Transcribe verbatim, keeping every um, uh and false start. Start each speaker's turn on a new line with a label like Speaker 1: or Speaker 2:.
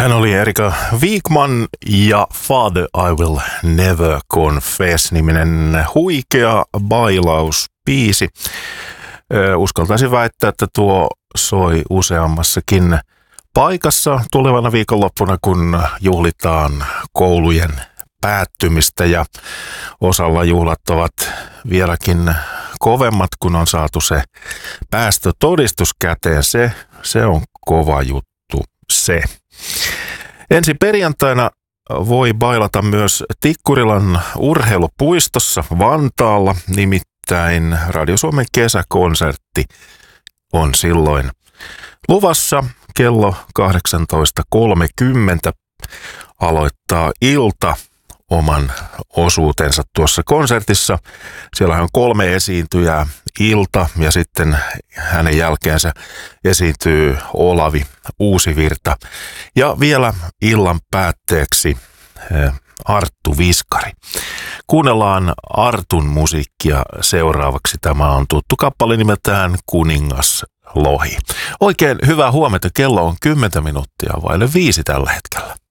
Speaker 1: Hän oli Erika Wigman ja Father I Will Never Confess-niminen huikea bailauspiisi. Uskaltaisin väittää, että tuo soi useammassakin paikassa tulevana viikonloppuna, kun juhlitaan koulujen päättymistä ja osalla juhlat ovat vieläkin kovemmat, kun on saatu se päästötodistus käteen. Se, se on kova juttu se. Ensi perjantaina voi bailata myös Tikkurilan urheilupuistossa Vantaalla, nimittäin Radio Suomen kesäkonsertti on silloin luvassa. Kello kahdeksantoista kolmekymmentä aloittaa ilta oman osuutensa tuossa konsertissa. Siellä on kolme esiintyjää, Ilta, ja sitten hänen jälkeensä esiintyy Olavi Uusivirta. Ja vielä illan päätteeksi Arttu Viskari. Kuunnellaan Artun musiikkia seuraavaksi. Tämä on tuttu kappale nimeltään Kuningas Lohi. Oikein hyvää huomenta. Kello on kymmenen minuuttia vaille viisi tällä hetkellä.